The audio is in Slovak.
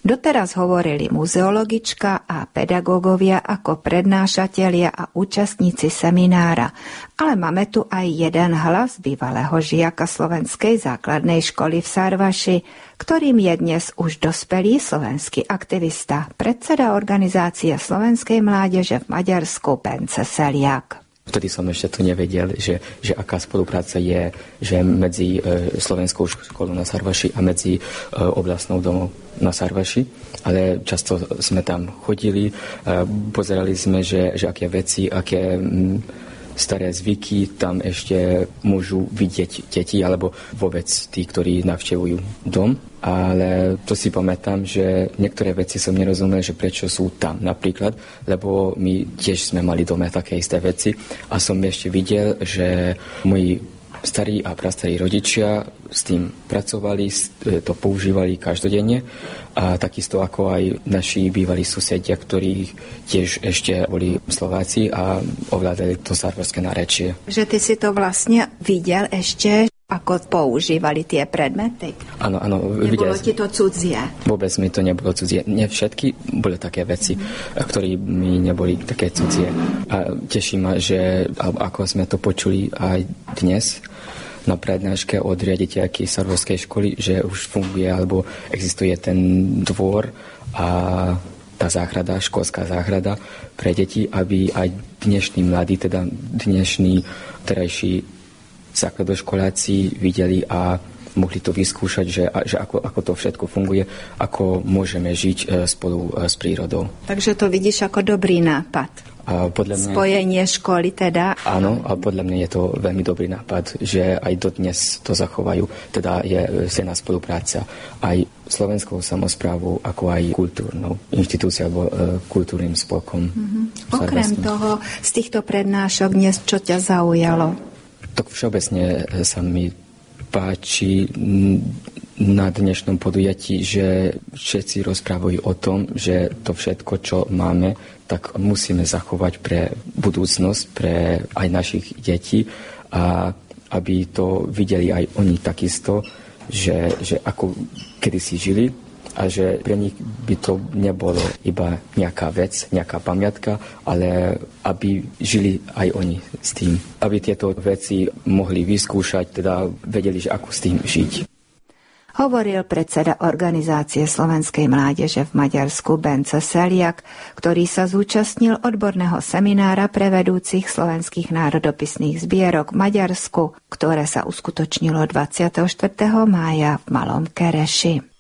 Doteraz hovorili muzeologička a pedagógovia ako prednášatelia a účastníci seminára, ale máme tu aj jeden hlas bývalého žiaka slovenskej základnej školy v Sarvaši, ktorým je dnes už dospelý slovenský aktivista, predseda organizácie slovenskej mládeže v Maďarsku Bence Seliak. Vtedy som ešte to nevedel, že aká spolupráca je že medzi slovenskou školou na Sarvaši a medzi oblastnou domov na Sarvaši. Ale často sme tam chodili, pozerali sme, že aké veci, aké staré zvyky tam ešte môžu vidieť deti alebo vôbec tí, ktorí navštevujú dom. Ale to si pamätám, že niektoré veci som nerozumel, že prečo sú tam napríklad, lebo my tiež sme mali doma také isté veci a som ešte videl, že moji starí a prastarí rodičia s tým pracovali, to používali každodenne a takisto ako aj naši bývalí susedia, ktorí tiež ešte boli Slováci a ovládali to sarvašské narečie. Že ty si to vlastne videl ešte, ako používali tie predmety? Áno. Nebolo ti to cudzie? Vôbec mi to nebolo cudzie. Nie všetky boli také veci, ktoré mi neboli také cudzie. A teší ma, že ako sme to počuli aj dnes na prednáške od riaditeľky Sarvovskej školy, že už funguje alebo existuje ten dvor a tá záhrada, školská záhrada pre deti, aby aj dnešní mladí, teda dnešní terajší základoškoláci videli a mohli to vyskúšať, že ako to všetko funguje, ako môžeme žiť spolu s prírodou. Takže to vidíš ako dobrý nápad. A podľa mňa, spojenie školy teda. Áno, a podľa mňa je to veľmi dobrý nápad, že aj dodnes to zachovajú. Teda je silná spolupráca aj slovenskou samosprávou, ako aj kultúrnou inštitúciou alebo kultúrnym spolkom. Okrem toho, z týchto prednášok dnes čo ťa zaujalo? Tak všeobecne sa mi páči na dnešnom podujatí, že všetci rozprávajú o tom, že to všetko, čo máme, tak musíme zachovať pre budúcnosť, pre aj našich detí a aby to videli aj oni takisto, že ako kedysi žili a že pre nich by to nebolo iba nejaká vec, nejaká pamiatka, ale aby žili aj oni s tým. Aby tieto veci mohli vyskúšať, teda vedeli, že ako s tým žiť. Hovoril predseda organizácie slovenskej mládeže v Maďarsku Bence Seliak, ktorý sa zúčastnil odborného seminára pre vedúcich slovenských národopisných zbierok v Maďarsku, ktoré sa uskutočnilo 24. mája v Malom Kereši.